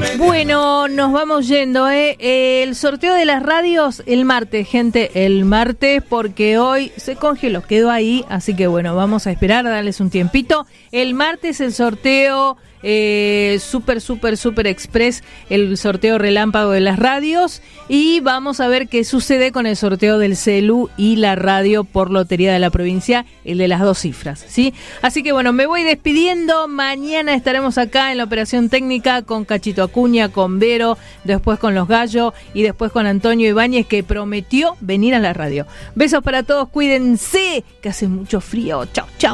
Bueno, nos vamos yendo, el sorteo de las radios el martes, gente, el martes, porque hoy se congeló, quedó ahí, así que bueno, vamos a esperar, darles un tiempito. El martes el sorteo super express, el sorteo relámpago de las radios, y vamos a ver qué sucede con el sorteo del celu y la radio por Lotería de la Provincia, el de las 2 cifras, ¿sí? Así que bueno, me voy despidiendo. Mañana estaremos acá en la operación técnica con Cachito Acuña, con Vero, después con Los Gallos y después con Antonio Ibáñez, que prometió venir a la radio. Besos para todos, cuídense, que hace mucho frío. Chau, chau.